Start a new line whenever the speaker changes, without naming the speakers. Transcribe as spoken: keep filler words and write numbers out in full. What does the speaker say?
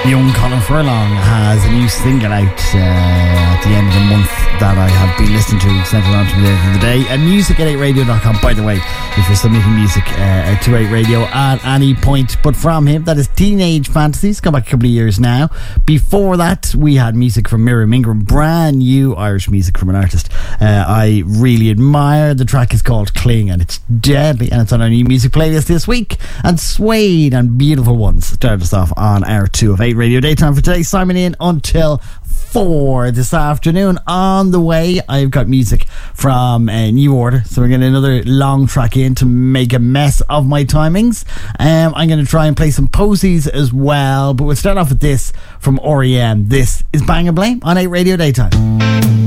Young Colin Furlong has a new single out uh, at the end of the month that I have been listening to, sent it on to me there the other day. And music at eight radio dot com, by the way, if you're submitting music uh, to eight radio at any point. But from him, that is Teenage Fantasies, come back a couple of years now. Before that, we had music from Miriam Ingram, brand new Irish music from an artist uh, I really admire. The track is called Cling, and it's deadly, and it's on our new music playlist this week. And Suede and Beautiful Ones started us off on hour two of eight Radio Daytime for today. Simon in until four this afternoon. On the way, I've got music from uh, New Order, so we're getting another long track in to make a mess of my timings. Um, I'm going to try and play some posies as well, but we'll start off with this from R E M. This is Bang and Blame on eight Radio Daytime.